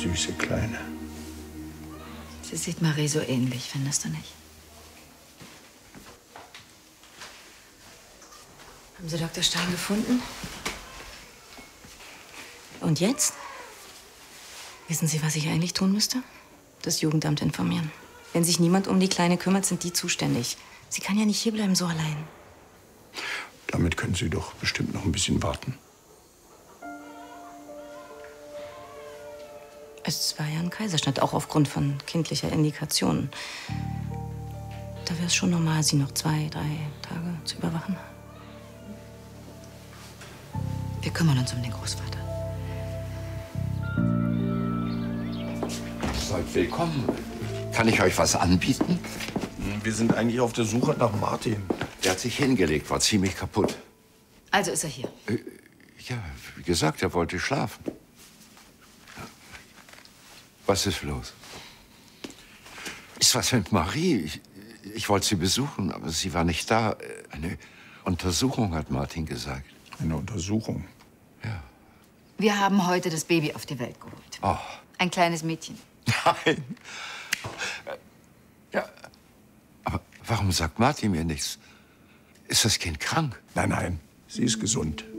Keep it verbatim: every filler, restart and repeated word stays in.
süße Kleine. Sie sieht Marie so ähnlich, findest du nicht? Haben Sie Doktor Stein gefunden? Und jetzt? Wissen Sie, was ich eigentlich tun müsste? Das Jugendamt informieren. Wenn sich niemand um die Kleine kümmert, sind die zuständig. Sie kann ja nicht hierbleiben so allein. Damit können Sie doch bestimmt noch ein bisschen warten. Es war ja ein Kaiserschnitt, auch aufgrund von kindlicher Indikationen. Da wäre es schon normal, sie noch zwei, drei Tage zu überwachen. Wir kümmern uns um den Großvater. Seid willkommen. Kann ich euch was anbieten? Wir sind eigentlich auf der Suche nach Martin. Der hat sich hingelegt, war ziemlich kaputt. Also ist er hier. Äh, ja, wie gesagt, er wollte schlafen. Was ist los? Ist was mit Marie? Ich, ich wollte sie besuchen, aber sie war nicht da. Eine Untersuchung, hat Martin gesagt. Eine Untersuchung? Ja. Wir haben heute das Baby auf die Welt geholt. Oh. Ein kleines Mädchen. Nein. Ja. Aber warum sagt Martin mir nichts? Ist das Kind krank? Nein, nein. Sie ist gesund.